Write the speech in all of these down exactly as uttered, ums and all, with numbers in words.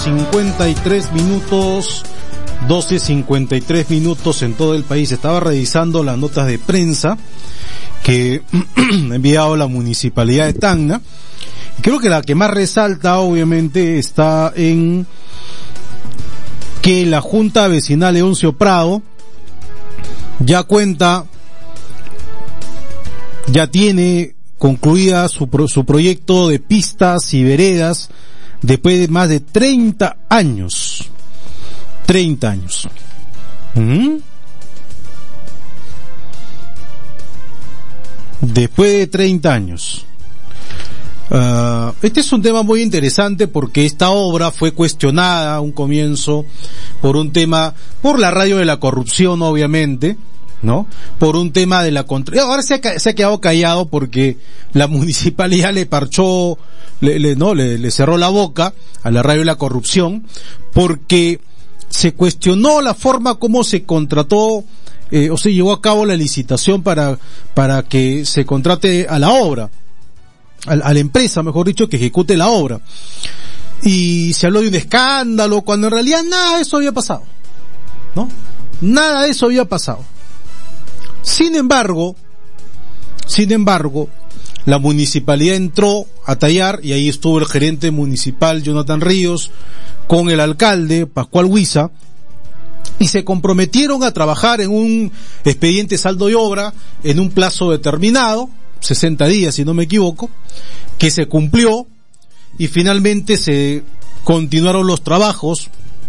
cincuenta y tres minutos, doce cincuenta y tres minutos en todo el país. Estaba revisando las notas de prensa que ha enviado la Municipalidad de Tacna. Creo que la que más resalta, obviamente, está en que la Junta Vecinal Leoncio Prado ya cuenta, ya tiene concluida su, pro, su proyecto de pistas y veredas después de más de treinta años. treinta años. ¿Mm? Después de treinta años. Uh, este es un tema muy interesante porque esta obra fue cuestionada a un comienzo por un tema, por la radio de la corrupción, obviamente, ¿no? Por un tema de la contra... Ahora se ha, se ha quedado callado porque la municipalidad le parchó, le, le, no, le, le cerró la boca a la radio de la corrupción porque se cuestionó la forma como se contrató, eh, o se llevó a cabo la licitación para, para que se contrate a la obra. A, a la empresa, mejor dicho, que ejecute la obra. Y se habló de un escándalo, cuando en realidad nada de eso había pasado, ¿no? Nada de eso había pasado. Sin embargo, sin embargo, la municipalidad entró a tallar, y ahí estuvo el gerente municipal, Jonathan Ríos, con el alcalde, Pascual Huiza, y se comprometieron a trabajar en un expediente saldo y obra, en un plazo determinado, sesenta días si no me equivoco, que se cumplió y finalmente se continuaron los trabajos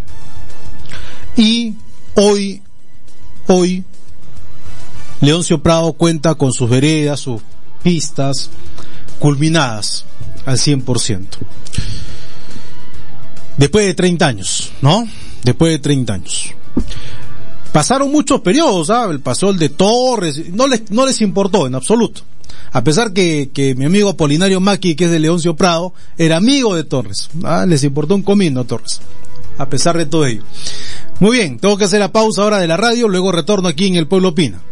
y hoy, hoy Leoncio Prado cuenta con sus veredas, sus pistas culminadas al cien por ciento. Después de treinta años, ¿no? Después de treinta años. Pasaron muchos periodos, ¿sabes? Pasó el de Torres, no les, no les importó en absoluto. A pesar que, que mi amigo Apolinario Maqui, que es de Leoncio Prado, era amigo de Torres. ¿Ah? Les importó un comino a Torres. A pesar de todo ello. Muy bien, tengo que hacer la pausa ahora de la radio, luego retorno aquí en El Pueblo Opina.